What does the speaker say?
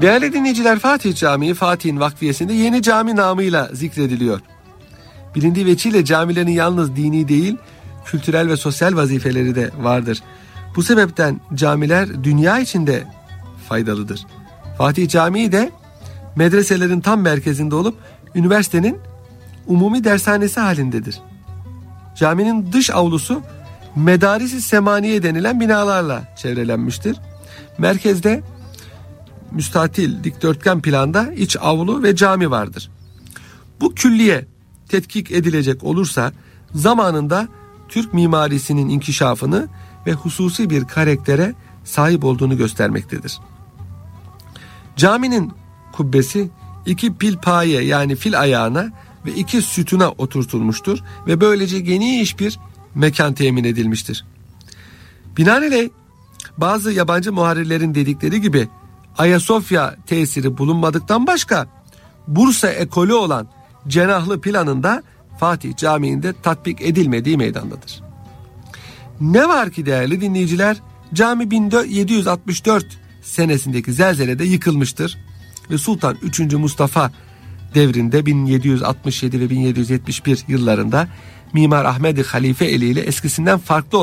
Değerli dinleyiciler, Fatih Camii Fatih'in vakfiyesinde Yeni Cami namıyla zikrediliyor. Bilindiği veçiyle camilerin yalnız dini değil, kültürel ve sosyal vazifeleri de vardır. Bu sebepten camiler dünya içinde faydalıdır. Fatih Camii de medreselerin tam merkezinde olup üniversitenin umumi dershanesi halindedir. Caminin dış avlusu Medaris-i Semaniye denilen binalarla çevrelenmiştir. Merkezde müstatil dikdörtgen planda iç avlu ve cami vardır. Bu külliye tetkik edilecek olursa zamanında Türk mimarisinin inkişafını ve hususi bir karaktere sahip olduğunu göstermektedir. Caminin kubbesi 2 pilpaye yani fil ayağına ve 2 sütuna oturtulmuştur ve böylece geniş bir mekan temin edilmiştir. Binaenaleyh bazı yabancı muharrirlerin dedikleri gibi Ayasofya tesiri bulunmadıktan başka Bursa ekolü olan cenahlı planında Fatih Camii'nde tatbik edilmediği meydandadır. Ne var ki değerli dinleyiciler, cami 1764 senesindeki zelzelede yıkılmıştır ve Sultan 3. Mustafa devrinde 1767 ve 1771 yıllarında Mimar Ahmed-i Halife eliyle eskisinden farklı